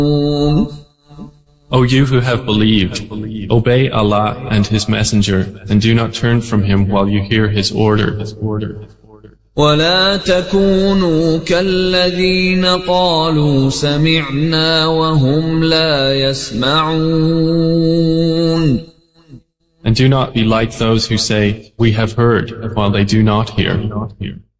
O you who have believed, obey Allah and His Messenger, and do not turn from Him while you hear His order. ولا تكونوا كالذين قالوا سمعنا وهم لا يسمعون. And do not be like those who say, we have heard, while they do not hear.